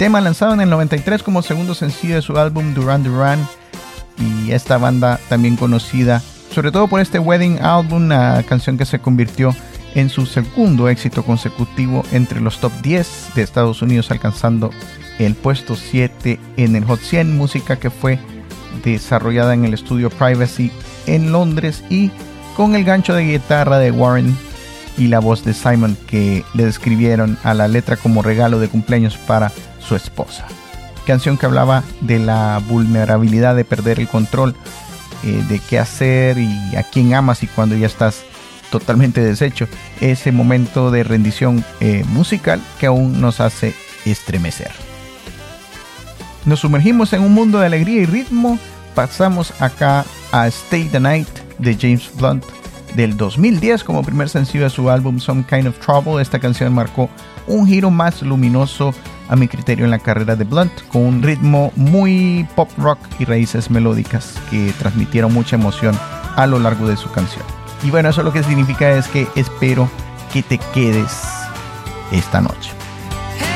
tema lanzado en el 93 como segundo sencillo de su álbum Duran Duran, y esta banda también conocida sobre todo por este Wedding Album, una canción que se convirtió en su segundo éxito consecutivo entre los top 10 de Estados Unidos, alcanzando el puesto 7 en el Hot 100, música que fue desarrollada en el estudio Privacy en Londres y con el gancho de guitarra de Warren y la voz de Simon, que le describieron a la letra como regalo de cumpleaños para su esposa. Canción que hablaba de la vulnerabilidad de perder el control, de qué hacer y a quién amas y cuando ya estás totalmente deshecho. Ese momento de rendición musical que aún nos hace estremecer. Nos sumergimos en un mundo de alegría y ritmo. Pasamos acá a Stay the Night de James Blunt del 2010 como primer sencillo de su álbum Some Kind of Trouble. Esta canción marcó un giro más luminoso a mi criterio en la carrera de Blunt, con un ritmo muy pop rock y raíces melódicas que transmitieron mucha emoción a lo largo de su canción. Y bueno, eso lo que significa es que espero que te quedes esta noche.